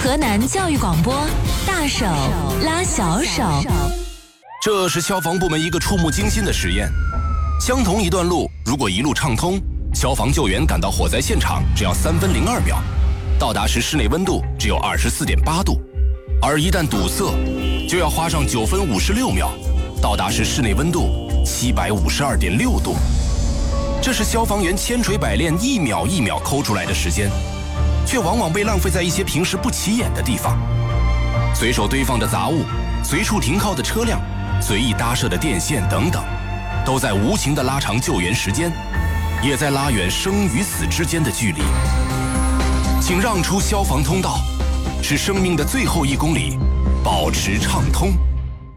河南教育广播，大手拉小手。 这是消防部门一个触目惊心的实验。相同一段路，如果一路畅通，消防救援赶到火灾现场只要3分02秒，到达时室内温度只有24.8度；而一旦堵塞，就要花上9分56秒，到达时室内温度752.6度。这是消防员千锤百炼，一秒一秒抠出来的时间，却往往被浪费在一些平时不起眼的地方。随手堆放的杂物，随处停靠的车辆，随意搭设的电线等等，都在无情地拉长救援时间，也在拉远生与死之间的距离。请让出消防通道，使生命的最后1公里保持畅通。